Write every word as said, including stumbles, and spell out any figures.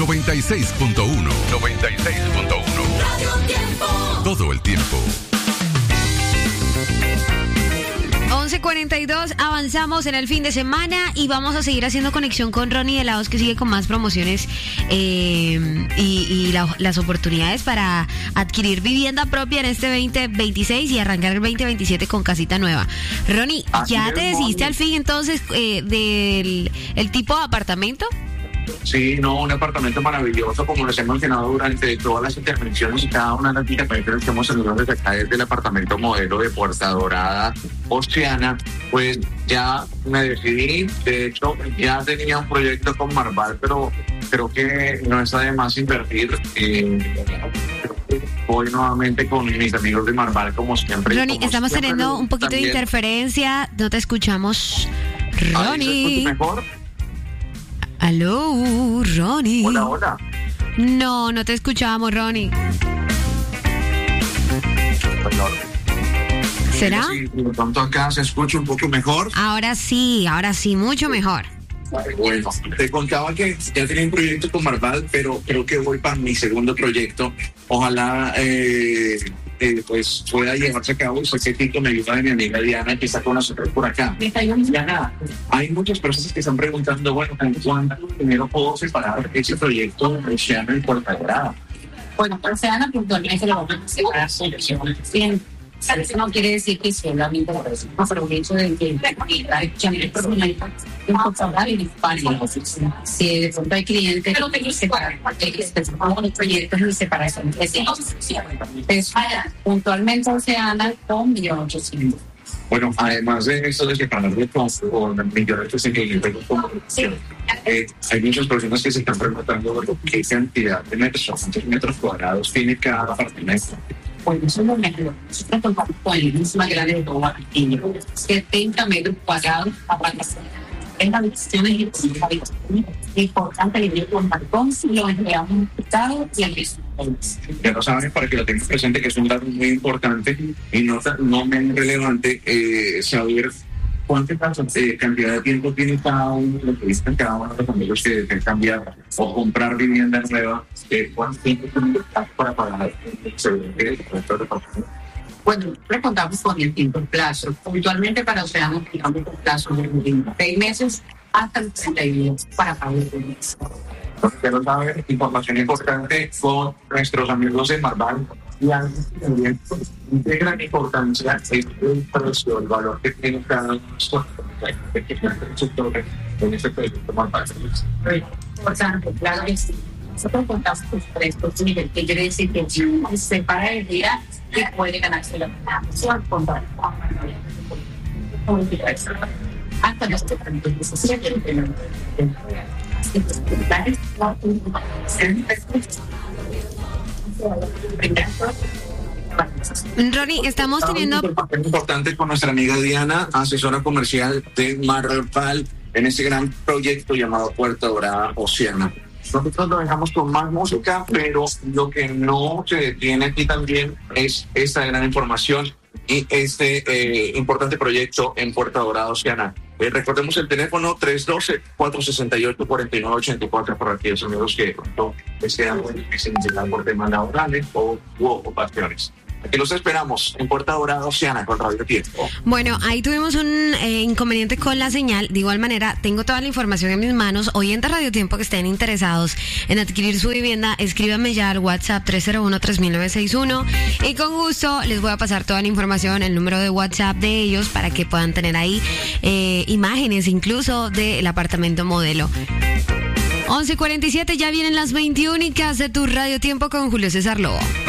noventa y seis punto uno. noventa y seis punto uno. Radio Tiempo. Todo el tiempo. once cuarenta y dos, avanzamos en el fin de semana y vamos a seguir haciendo conexión con Ronnie Helados, que sigue con más promociones eh, y, y la, las oportunidades para adquirir vivienda propia en este veinte veintiséis y arrancar el veinte veintisiete con casita nueva. Ronnie, ¿ya Así te es, decidiste Moni. al fin entonces eh, del el tipo de apartamento? Sí, no, un apartamento maravilloso, como les he mencionado durante todas las intervenciones y cada una de las intervenciones que hemos tenido desde acá, desde el apartamento modelo de Puerta Dorada, Oceana, pues ya me decidí. De hecho, ya tenía un proyecto con Marval, pero creo que no está de más invertir. Eh, voy nuevamente con mis amigos de Marval, como siempre. Ronnie, como estamos siempre, teniendo un poquito también. de interferencia, no te escuchamos. Ahí se Ronnie. escucha mejor. Aló, Ronnie. Hola, hola. No, no te escuchamos, Ronnie. ¿Será? Sí, de pronto acá se escucha un poco mejor. Ahora sí, ahora sí, mucho mejor. Bueno, te contaba que ya tenía un proyecto con Marval, pero creo que voy para mi segundo proyecto. Ojalá eh, eh, pues pueda llevarse a cabo. Soy que Tito me ayuda de mi amiga Diana, que está con nosotros por acá. Diana, hay muchas personas que están preguntando, bueno, ¿con cuánto dinero puedo separar ese proyecto de Oceana y Puerta Dorada? Bueno, Oceana puntualmente lo vamos a separar bien. Eso no quiere decir que solamente por el hecho de que hay si de pronto hay clientes que separan los proyectos y separación. Entonces, puntualmente Oceana con millón ochocientos. Bueno, además de esto de separarlo con, con millones de seguidores, eh, hay muchas personas que se están preguntando bueno, qué cantidad de metros, cuántos metros cuadrados tiene cada apartamento. Bueno, eso es lo mejor. Nosotros contamos con el más grande de todo Argentina. setenta metros cuadrados para en las habitaciones y las habitaciones. Es importante que yo con balcón si lo entregamos en picado y al piso. Ya lo saben, para que lo tengan presente, que es un dato muy importante y no, no menos relevante eh, saber cuánta eh, cantidad de tiempo tiene cada uno de los que visitan, cada uno de los amigos que desean cambiar o comprar vivienda nueva, eh, cuánto tiempo tiene para pagar el seguro de departamento. Bueno, le contamos con el tiempo plazo. Puntualmente para Oceano, digamos un plazo de seis meses hasta los treinta y uno para pagar el mes. Quiero saber información importante con nuestros amigos de Marval y algo que también de gran importancia es el precio, el valor que tiene cada uno de nosotros en este proyecto Marval. Importante, claro que sí. Nosotros contamos con precios nivel, que quiere decir que se separa el día y puede ganarse la financiación con hasta los trescientos diecisiete. Ronnie, estamos teniendo... Es importante con nuestra amiga Diana, asesora comercial de Marval, en ese gran proyecto llamado Puerta Dorada Oceana. Nosotros lo dejamos con más música, pero lo que no se detiene aquí también es esta gran información y este eh, importante proyecto en Puerta Dorada Oceana. Eh, recordemos el teléfono tres uno dos, cuatro seis ocho, cuatro nueve ocho cuatro para aquellos amigos que de pronto desean llegar por temas laborales o u ocupaciones. Aquí los esperamos en Puerta Dorada Oceana con Radio Tiempo. Bueno, ahí tuvimos un eh, inconveniente con la señal. De igual manera, tengo toda la información en mis manos. Oyentes Radio Tiempo que estén interesados en adquirir su vivienda, escríbanme ya al WhatsApp tres cero uno, tres nueve seis uno y con gusto les voy a pasar toda la información, el número de WhatsApp de ellos para que puedan tener ahí eh, imágenes incluso del apartamento modelo. once cuarenta y siete, ya vienen las veintiúnicas de tu Radio Tiempo con Julio César Lobo.